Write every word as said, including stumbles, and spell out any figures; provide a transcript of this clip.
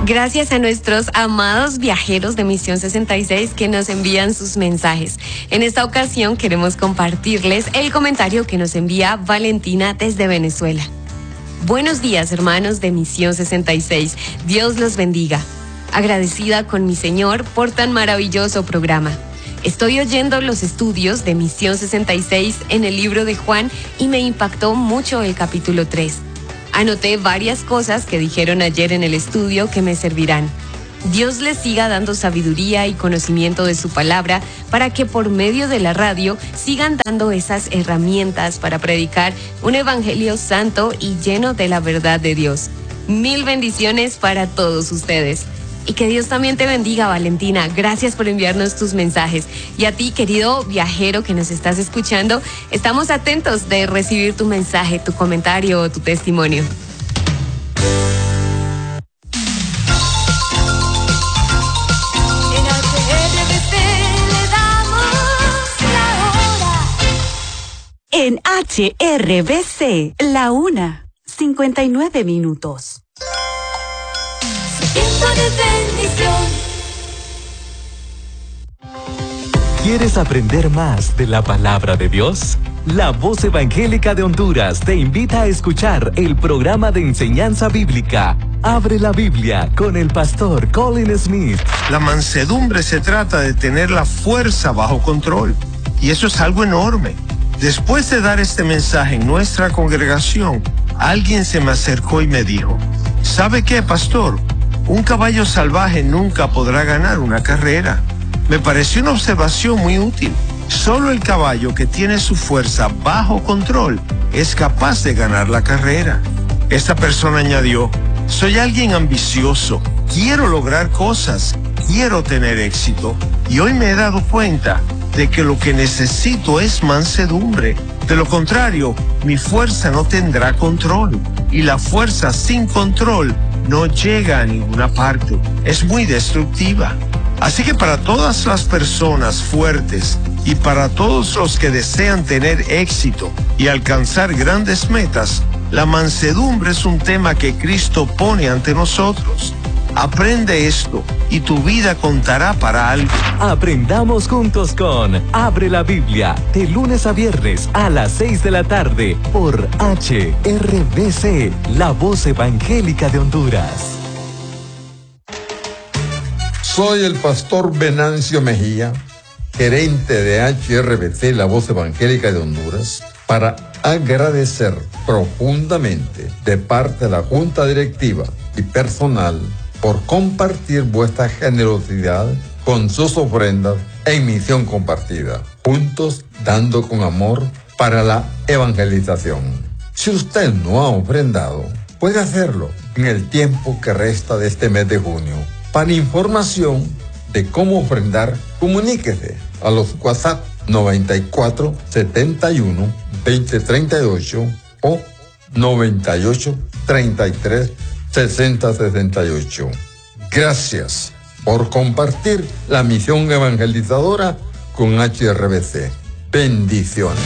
Gracias a nuestros amados viajeros de Misión sesenta y seis que nos envían sus mensajes. En esta ocasión queremos compartirles el comentario que nos envía Valentina desde Venezuela. Buenos días, hermanos de Misión sesenta y seis. Dios los bendiga. Agradecida con mi Señor por tan maravilloso programa. Estoy oyendo los estudios de Misión sesenta y seis en el libro de Juan y me impactó mucho el capítulo tres. Anoté varias cosas que dijeron ayer en el estudio que me servirán. Dios les siga dando sabiduría y conocimiento de su palabra para que por medio de la radio sigan dando esas herramientas para predicar un evangelio santo y lleno de la verdad de Dios. Mil bendiciones para todos ustedes. Y que Dios también te bendiga, Valentina. Gracias por enviarnos tus mensajes. Y a ti, querido viajero que nos estás escuchando, estamos atentos de recibir tu mensaje, tu comentario o tu testimonio. En H R B C, la una, cincuenta y nueve minutos. Tiempo de bendición. ¿Quieres aprender más de la palabra de Dios? La Voz Evangélica de Honduras te invita a escuchar el programa de enseñanza bíblica Abre la Biblia con el pastor Colin Smith. La mansedumbre se trata de tener la fuerza bajo control, y eso es algo enorme. Después de dar este mensaje en nuestra congregación, alguien se me acercó y me dijo: ¿sabe qué, pastor? Un caballo salvaje nunca podrá ganar una carrera. Me pareció una observación muy útil. Solo el caballo que tiene su fuerza bajo control es capaz de ganar la carrera. Esta persona añadió: soy alguien ambicioso, quiero lograr cosas, quiero tener éxito, y hoy me he dado cuenta de que lo que necesito es mansedumbre. De lo contrario, mi fuerza no tendrá control, y la fuerza sin control no llega a ninguna parte. Es muy destructiva. Así que para todas las personas fuertes y para todos los que desean tener éxito y alcanzar grandes metas, la mansedumbre es un tema que Cristo pone ante nosotros. Aprende esto y tu vida contará para algo. Aprendamos juntos con Abre la Biblia, de lunes a viernes a las seis de la tarde por H R B C, la Voz Evangélica de Honduras. Soy el pastor Venancio Mejía, gerente de H R B C, la Voz Evangélica de Honduras, para agradecer profundamente de parte de la Junta Directiva y personal por compartir vuestra generosidad con sus ofrendas en Misión Compartida, juntos dando con amor para la evangelización. Si usted no ha ofrendado, puede hacerlo en el tiempo que resta de este mes de junio. Para información de cómo ofrendar, comuníquese a los WhatsApp noventa y cuatro, setenta y uno, veinte treinta y ocho o noventa y ocho, treinta y tres, sesenta sesenta y ocho. Gracias por compartir la misión evangelizadora con H R B C. Bendiciones.